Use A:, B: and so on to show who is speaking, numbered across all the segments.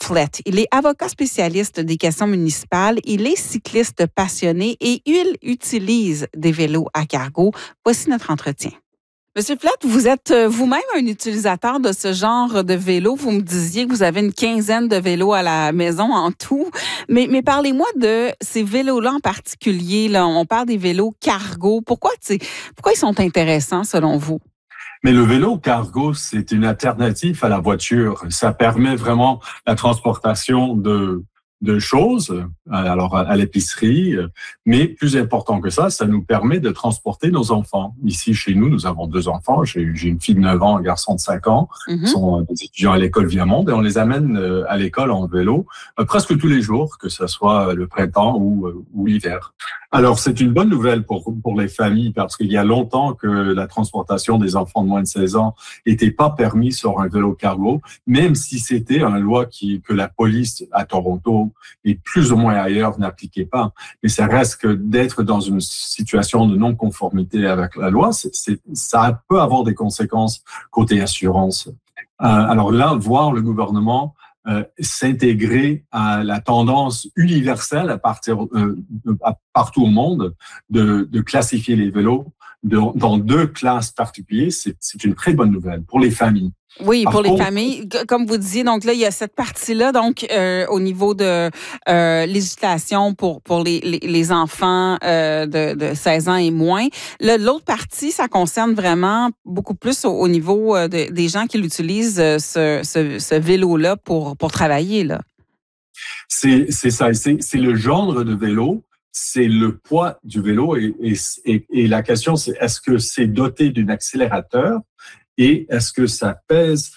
A: Flett. Il est avocat spécialiste des questions municipales. Il est cycliste passionné et il utilise des vélos à cargo. Voici notre entretien. Monsieur Flett, vous êtes vous-même un utilisateur de ce genre de vélo. Vous me disiez que vous avez une quinzaine de vélos à la maison en tout. Mais parlez-moi de ces vélos-là en particulier. Là. On parle des vélos cargo. Pourquoi ils sont intéressants selon vous?
B: Mais le vélo cargo, c'est une alternative à la voiture. Ça permet vraiment la transportation de choses, alors à l'épicerie, mais plus important que ça nous permet de transporter nos enfants. Ici, chez nous avons 2 enfants. J'ai une fille de 9 ans, un garçon de 5 ans. Ils sont des étudiants à l'école Viamonde et on les amène à l'école en vélo presque tous les jours, que ce soit le printemps ou l'hiver. Alors, c'est une bonne nouvelle pour les familles parce qu'il y a longtemps que la transportation des enfants de moins de 16 ans n'était pas permise sur un vélo cargo, même si c'était une loi que la police à Toronto et plus ou moins ailleurs n'appliquait pas. Mais ça reste que d'être dans une situation de non-conformité avec la loi, ça peut avoir des conséquences côté assurance. Alors là, voir le gouvernement s'intégrer à la tendance universelle partout au monde de classifier les vélos dans 2 classes particulières, c'est une très bonne nouvelle pour les familles.
A: Oui, pour les familles, comme vous disiez, donc là, il y a cette partie-là, donc au niveau de législation pour les enfants de 16 ans et moins. L'autre partie, ça concerne vraiment beaucoup plus au niveau des gens qui l'utilisent, ce vélo-là pour travailler, là.
B: C'est ça, c'est le genre de vélo, c'est le poids du vélo et la question, c'est est-ce que c'est doté d'un accélérateur? Et est-ce que ça pèse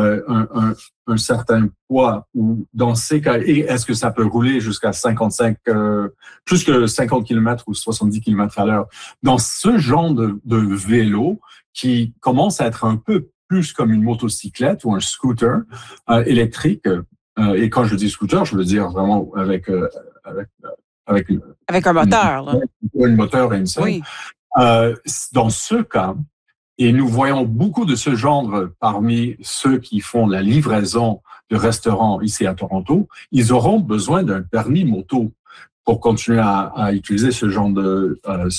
B: un certain poids ou dans ces cas, et est-ce que ça peut rouler jusqu'à plus que 50 km ou 70 km à l'heure? Dans ce genre de vélo qui commence à être un peu plus comme une motocyclette ou un scooter électrique, et quand je dis scooter, je veux dire vraiment avec
A: un moteur, là.
B: Un moteur et une selle.
A: Oui.
B: Dans ce cas, et nous voyons beaucoup de ce genre parmi ceux qui font la livraison de restaurants ici à Toronto. Ils auront besoin d'un permis moto pour continuer à utiliser ce genre de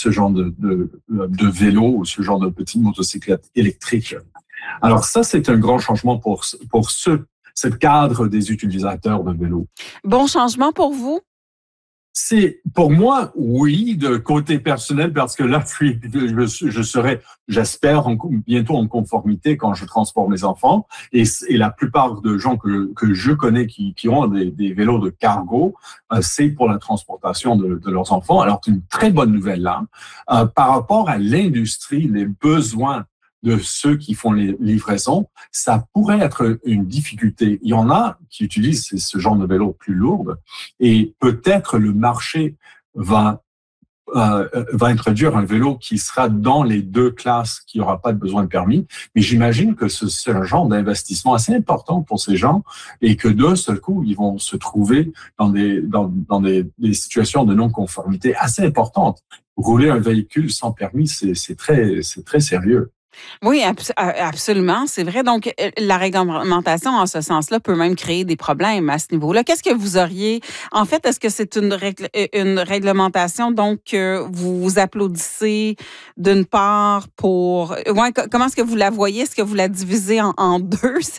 B: vélo ou ce genre de petite motocyclette électrique. Alors ça, c'est un grand changement pour ce cadre des utilisateurs de vélo.
A: Bon changement pour vous?
B: C'est pour moi, oui, de côté personnel, parce que là, je serai, j'espère, bientôt en conformité quand je transporte mes enfants. Et la plupart de gens que je connais qui ont des vélos de cargo, c'est pour la transportation de leurs enfants. Alors, c'est une très bonne nouvelle là. Par rapport à l'industrie, les besoins de ceux qui font les livraisons, ça pourrait être une difficulté. Il y en a qui utilisent ce genre de vélo plus lourd et peut-être le marché va introduire un vélo qui sera dans les 2 classes, qui n'aura pas besoin de permis. Mais j'imagine que c'est un genre d'investissement assez important pour ces gens et que d'un seul coup, ils vont se trouver dans des situations de non-conformité assez importantes. Rouler un véhicule sans permis, c'est très sérieux.
A: Oui, absolument, c'est vrai. Donc, la réglementation en ce sens-là peut même créer des problèmes à ce niveau-là. Qu'est-ce que vous auriez... En fait, est-ce que c'est une réglementation, donc, vous applaudissez d'une part pour... Ouais, comment est-ce que vous la voyez? Est-ce que vous la divisez en 2,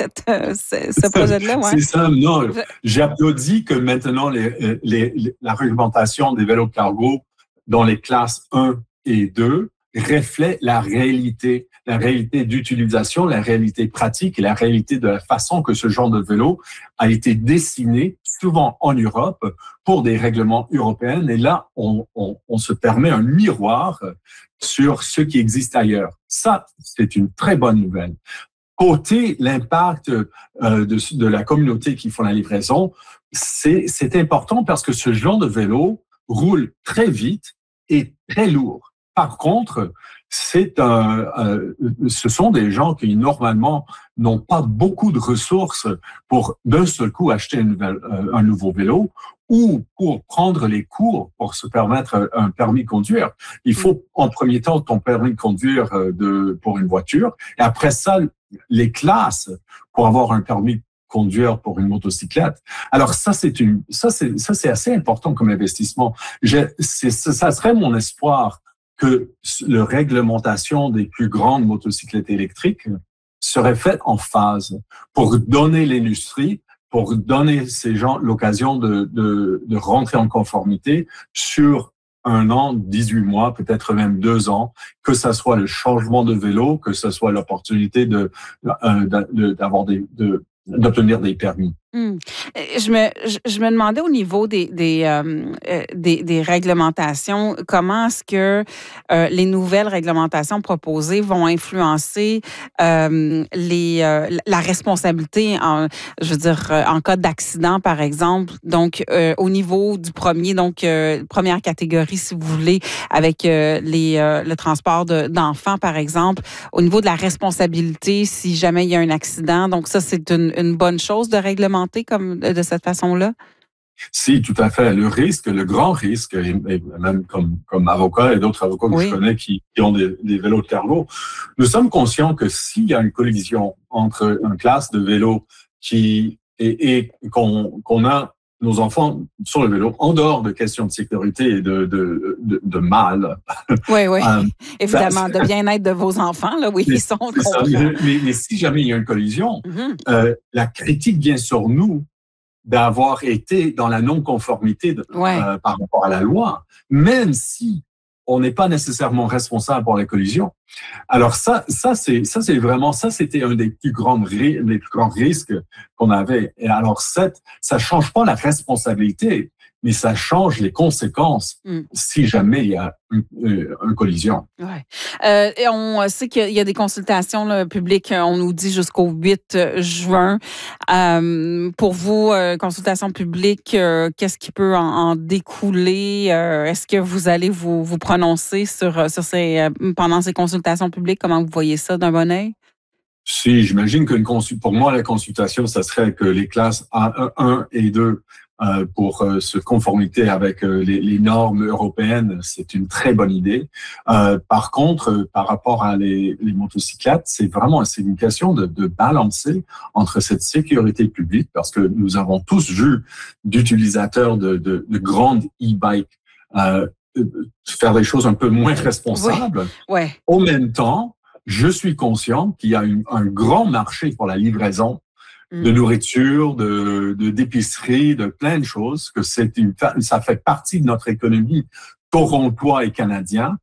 A: ce projet-là? Ouais.
B: C'est ça, non. J'applaudis que maintenant, la réglementation des vélos cargo dans les classes 1 et 2 reflète la réalité d'utilisation, la réalité pratique et la réalité de la façon que ce genre de vélo a été dessiné, souvent en Europe, pour des règlements européens. Et là, on se permet un miroir sur ce qui existe ailleurs. Ça, c'est une très bonne nouvelle. Côté l'impact de la communauté qui font la livraison, c'est important parce que ce genre de vélo roule très vite et très lourd. Par contre, ce sont des gens qui normalement n'ont pas beaucoup de ressources pour d'un seul coup acheter un nouveau vélo ou pour prendre les cours pour se permettre un permis de conduire. Il faut en premier temps ton permis de conduire pour une voiture et après ça, les classes pour avoir un permis de conduire pour une motocyclette. Alors ça c'est assez important comme investissement. Ça serait mon espoir que la réglementation des plus grandes motocyclettes électriques serait faite en phase pour donner l'industrie, pour donner ces gens l'occasion de rentrer en conformité sur 1 an, 18 mois, peut-être même 2 ans, que ça soit le changement de vélo, que ce soit l'opportunité d'obtenir des permis.
A: Je me demandais au niveau des réglementations, comment est-ce que les nouvelles réglementations proposées vont influencer la responsabilité en cas d'accident, par exemple. Donc, au niveau du premier, première catégorie, si vous voulez, avec le transport d'enfants, par exemple, au niveau de la responsabilité, si jamais il y a un accident. Donc, ça, c'est une bonne chose de réglementer comme de cette façon-là?
B: Si, tout à fait. Le grand risque, et même comme avocat et d'autres avocats que je connais qui ont des vélos de cargo, nous sommes conscients que s'il y a une collision entre une classe de vélos et qu'on a nos enfants sur le vélo, en dehors de questions de sécurité et de mal.
A: Oui. Évidemment, de bien-être de vos enfants, là, oui, ils sont
B: ça, mais si jamais il y a une collision, la critique vient sur nous d'avoir été dans la non-conformité par rapport à la loi, même si on n'est pas nécessairement responsable pour les collisions. Alors c'était un des plus grands risques qu'on avait. Et alors ça change pas la responsabilité, mais ça change les conséquences si jamais il y a une collision.
A: Ouais. Et on sait qu'il y a des consultations là, publiques, on nous dit jusqu'au 8 juin. Pour vous, consultation publique, qu'est-ce qui peut en découler? Est-ce que vous allez vous prononcer pendant ces consultations publiques? Comment vous voyez ça d'un bon œil?
B: Si, j'imagine pour moi, la consultation, ça serait que les classes A1 et 2 pour se conformiter avec les normes européennes, c'est une très bonne idée. Par contre, par rapport à les motocyclettes, c'est une question de balancer entre cette sécurité publique, parce que nous avons tous vu d'utilisateurs de grandes e-bikes faire des choses un peu moins responsables.
A: Oui.
B: Au même temps, je suis conscient qu'il y a un grand marché pour la livraison de nourriture, d'épicerie, de plein de choses, que ça fait partie de notre économie torontois et canadien.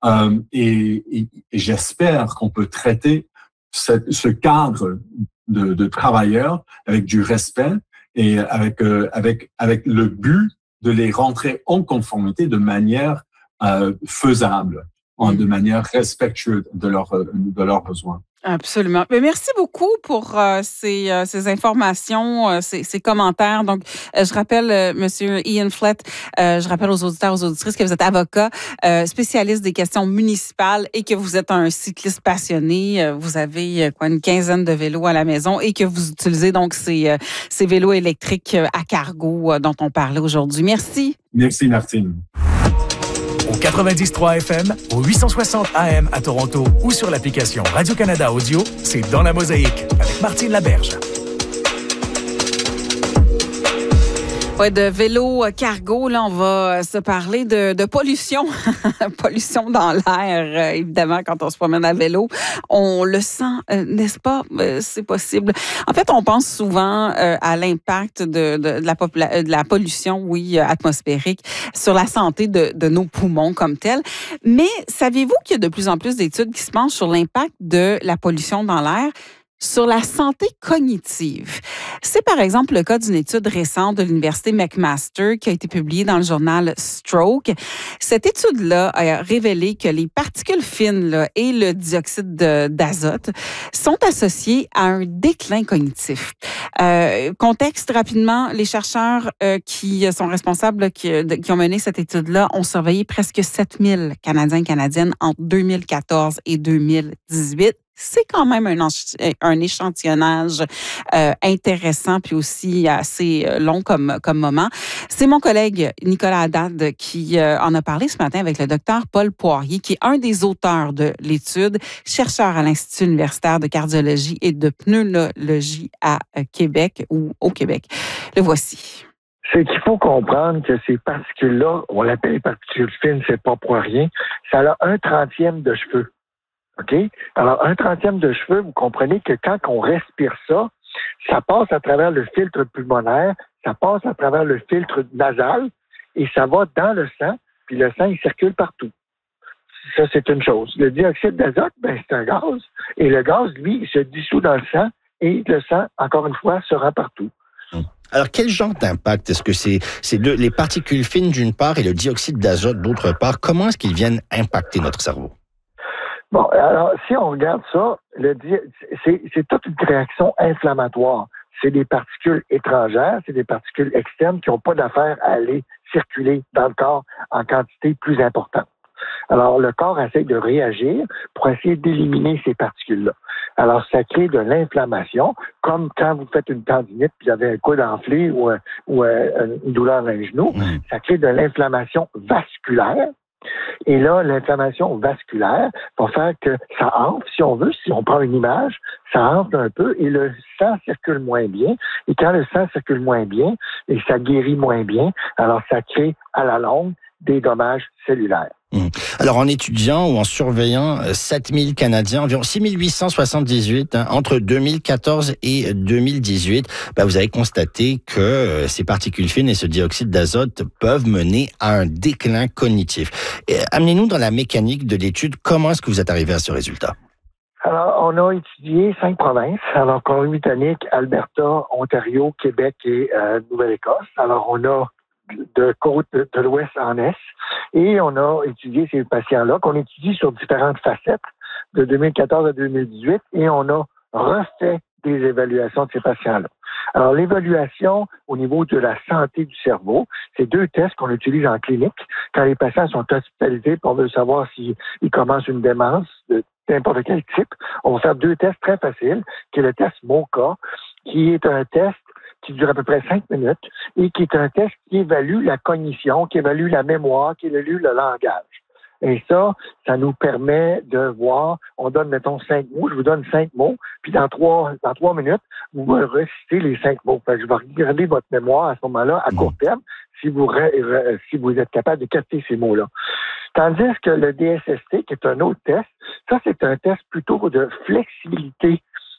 B: Et j'espère qu'on peut traiter ce cadre de travailleurs avec du respect et avec le but de les rentrer en conformité de manière faisable, de manière respectueuse de leurs besoins.
A: Absolument. Mais merci beaucoup pour ces informations, ces commentaires. Donc, je rappelle, Monsieur Ian Flett, je rappelle aux auditeurs, aux auditrices que vous êtes avocat, spécialiste des questions municipales et que vous êtes un cycliste passionné. Vous avez une quinzaine de vélos à la maison et que vous utilisez donc ces vélos électriques à cargo dont on parlait aujourd'hui. Merci.
B: Merci, Martine.
C: Au 90.3 FM, au 860 AM à Toronto ou sur l'application Radio-Canada Audio, c'est Dans la Mosaïque avec Martine Laberge.
A: Ouais, de vélo cargo, là, on va se parler de pollution. Pollution dans l'air, évidemment, quand on se promène à vélo. On le sent, n'est-ce pas? C'est possible. En fait, on pense souvent à l'impact de la pollution, atmosphérique, sur la santé de nos poumons comme tels. Mais saviez-vous qu'il y a de plus en plus d'études qui se penchent sur l'impact de la pollution dans l'air sur la santé cognitive? C'est par exemple le cas d'une étude récente de l'Université McMaster qui a été publiée dans le journal Stroke. Cette étude-là a révélé que les particules fines là, et le dioxyde d'azote sont associés à un déclin cognitif. Contexte rapidement, les chercheurs qui sont responsables, qui ont mené cette étude-là, ont surveillé presque 7000 Canadiens et Canadiennes entre 2014 et 2018. c'est quand même un échantillonnage intéressant puis aussi assez long comme moment. C'est mon collègue Nicolas Haddad qui en a parlé ce matin avec le docteur Paul Poirier, qui est un des auteurs de l'étude, chercheur à l'Institut universitaire de cardiologie et de pneumologie à Québec ou au Québec. Le voici.
D: C'est qu'il faut comprendre que ces particules-là, on l'appelle les particules fines, c'est pas pour rien, ça a 1/30 de cheveux. OK? Alors, 1/30 de cheveux, vous comprenez que quand on respire ça, ça passe à travers le filtre pulmonaire, ça passe à travers le filtre nasal et ça va dans le sang, puis le sang, il circule partout. Ça, c'est une chose. Le dioxyde d'azote, c'est un gaz. Et le gaz, lui, il se dissout dans le sang et le sang, encore une fois, se rend partout.
E: Alors, quel genre d'impact? Est-ce que c'est les particules fines d'une part et le dioxyde d'azote d'autre part? Comment est-ce qu'ils viennent impacter notre cerveau?
D: Bon, alors, si on regarde ça, c'est toute une réaction inflammatoire. C'est des particules étrangères, c'est des particules externes qui n'ont pas d'affaire à aller circuler dans le corps en quantité plus importante. Alors, le corps essaie de réagir pour essayer d'éliminer ces particules-là. Alors, ça crée de l'inflammation, comme quand vous faites une tendinite puis vous avez un coude enflé ou une douleur dans les genoux. Ça crée de l'inflammation vasculaire. Et là, l'inflammation vasculaire va faire que ça enfle, si on veut, si on prend une image, ça enfle un peu et le sang circule moins bien. Et quand le sang circule moins bien et ça guérit moins bien, alors ça crée à la longue des dommages cellulaires.
E: Alors, en étudiant ou en surveillant 7000 Canadiens, environ 6878, entre 2014 et 2018, vous avez constaté que ces particules fines et ce dioxyde d'azote peuvent mener à un déclin cognitif. Amenez-nous dans la mécanique de l'étude. Comment est-ce que vous êtes arrivé à ce résultat?
D: Alors, on a étudié 5 provinces, alors Colombie-Britannique, Alberta, Ontario, Québec et Nouvelle-Écosse. Alors, on a de côte de l'ouest en est. Et on a étudié ces patients-là, qu'on étudie sur différentes facettes de 2014 à 2018, et on a refait des évaluations de ces patients-là. Alors, l'évaluation au niveau de la santé du cerveau, c'est 2 tests qu'on utilise en clinique. Quand les patients sont hospitalisés, on veut savoir s'ils commencent une démence de n'importe quel type, on va faire 2 tests très faciles, qui est le test MoCA, qui est un test qui dure à peu près 5 minutes et qui est un test qui évalue la cognition, qui évalue la mémoire, qui évalue le langage. Et ça nous permet de voir, on donne, mettons, 5 mots, je vous donne 5 mots, puis dans 3 minutes, vous me récitez les 5 mots. Fait que je vais regarder votre mémoire à ce moment-là, à court terme, si vous êtes capable de capter ces mots-là. Tandis que le DSST, qui est un autre test, ça, c'est un test plutôt de flexibilité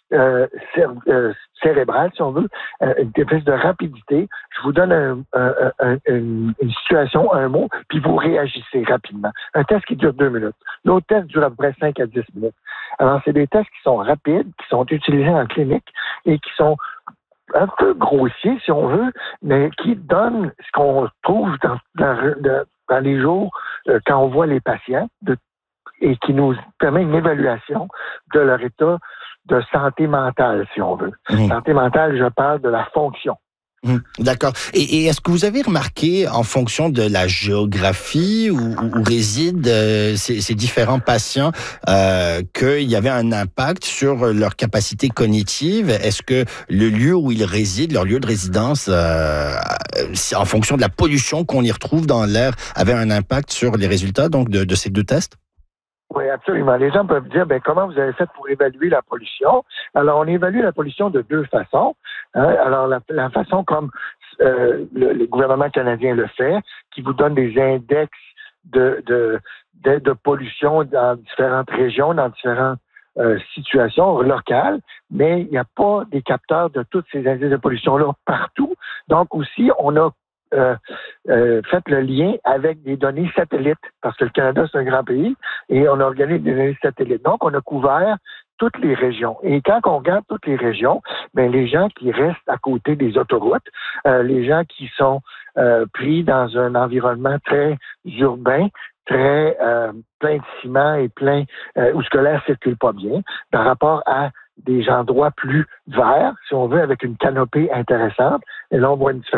D: cérébrale, si on veut, une espèce de rapidité. Je vous donne une situation, un mot, puis vous réagissez rapidement. Un test qui dure 2 minutes. L'autre test dure à peu près 5 à 10 minutes. Alors, c'est des tests qui sont rapides, qui sont utilisés en clinique et qui sont un peu grossiers, si on veut, mais qui donnent ce qu'on trouve dans les jours quand on voit les patients et qui nous permet une évaluation de leur état de santé mentale, si on veut. Santé mentale, je parle de la fonction.
E: D'accord. Et est-ce que vous avez remarqué, en fonction de la géographie où résident ces différents patients, qu'il y avait un impact sur leur capacité cognitive? Est-ce que le lieu où ils résident, leur lieu de résidence, en fonction de la pollution qu'on y retrouve dans l'air, avait un impact sur les résultats donc de ces 2 tests?
D: Oui, absolument. Les gens peuvent dire, comment vous avez fait pour évaluer la pollution? Alors, on évalue la pollution de 2 façons. Alors, la façon comme le gouvernement canadien le fait, qui vous donne des index de pollution dans différentes régions, dans différentes situations locales, mais il n'y a pas des capteurs de tous ces indices de pollution-là partout. Donc, aussi, on a fait le lien avec des données satellites, parce que le Canada, c'est un grand pays, et on a organisé des données satellites. Donc, on a couvert toutes les régions. Et quand on regarde toutes les régions, les gens qui restent à côté des autoroutes, les gens qui sont pris dans un environnement très urbain, très plein de ciment et plein où ce que l'air circule pas bien, par rapport à des endroits plus verts, si on veut, avec une canopée intéressante, et là, on voit une différence.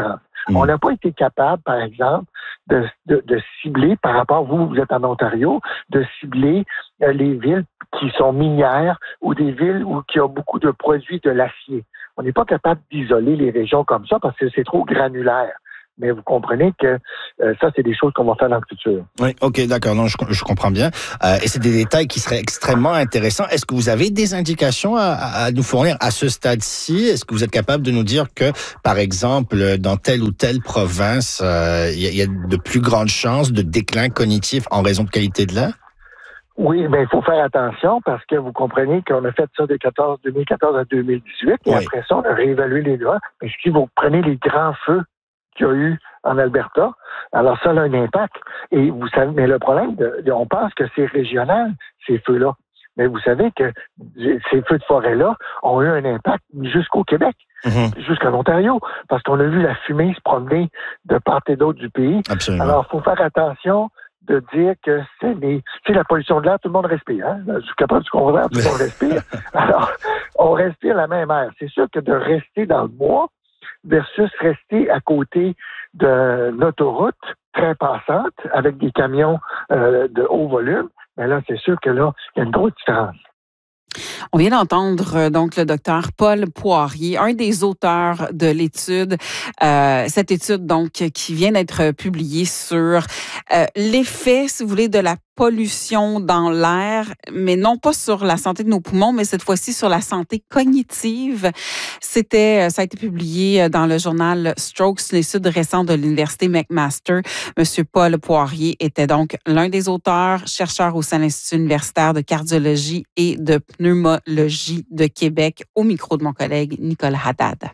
D: On n'a pas été capable, par exemple, de cibler, par rapport, vous êtes en Ontario, de cibler les villes qui sont minières ou des villes où qui ont beaucoup de produits de l'acier. On n'est pas capable d'isoler les régions comme ça parce que c'est trop granulaire. Mais vous comprenez que ça, c'est des choses qu'on va faire dans le futur.
E: Oui, OK, d'accord. Non, je comprends bien. Et c'est des détails qui seraient extrêmement intéressants. Est-ce que vous avez des indications à nous fournir à ce stade-ci? Est-ce que vous êtes capable de nous dire que, par exemple, dans telle ou telle province, il y a de plus grandes chances de déclin cognitif en raison de qualité de l'air?
D: Oui, mais il faut faire attention parce que vous comprenez qu'on a fait ça de 2014 à 2018 et après ça, on a réévalué les lois. Mais si vous prenez les grands feux qu'il y a eu en Alberta, alors ça a un impact. Et vous savez, mais le problème, on pense que c'est régional, ces feux-là. Mais vous savez que ces feux de forêt-là ont eu un impact jusqu'au Québec, jusqu'en Ontario, parce qu'on a vu la fumée se promener de part et d'autre du pays.
E: Absolument.
D: Alors, il faut faire attention de dire que c'est la pollution de l'air, tout le monde respire. Hein? Je suis capable de comprendre, tout le monde respire. Alors, on respire la même air. C'est sûr que de rester dans le bois versus rester à côté d'une autoroute très passante avec des camions de haut volume, mais là, c'est sûr que là, il y a une grosse différence.
A: On vient d'entendre donc le docteur Paul Poirier, un des auteurs de l'étude, cette étude donc qui vient d'être publiée sur l'effet, si vous voulez, de la pollution dans l'air, mais non pas sur la santé de nos poumons, mais cette fois-ci sur la santé cognitive. Ça a été publié dans le journal Strokes, l'étude récente de l'Université McMaster. Monsieur Paul Poirier était donc l'un des auteurs, chercheur au sein de l'Institut universitaire de cardiologie et de pneumologie de Québec, au micro de mon collègue Nicolas Haddad.